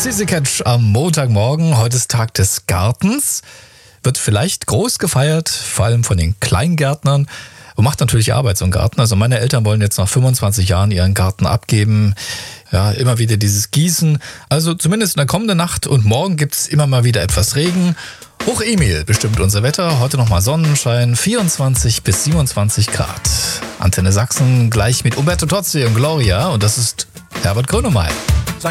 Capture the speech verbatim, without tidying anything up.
Sissy Catch am Montagmorgen. Heute ist Tag des Gartens. Wird vielleicht groß gefeiert, vor allem von den Kleingärtnern. Und macht natürlich Arbeit, so ein Garten. Also meine Eltern wollen jetzt nach fünfundzwanzig Jahren ihren Garten abgeben. Ja, immer wieder dieses Gießen. Also zumindest in der kommenden Nacht und morgen gibt es immer mal wieder etwas Regen. Hoch Emil bestimmt unser Wetter. Heute nochmal Sonnenschein, vierundzwanzig bis siebenundzwanzig Grad. Antenne Sachsen gleich mit Umberto Tozzi und Gloria. Und das ist Herbert Grönemeyer.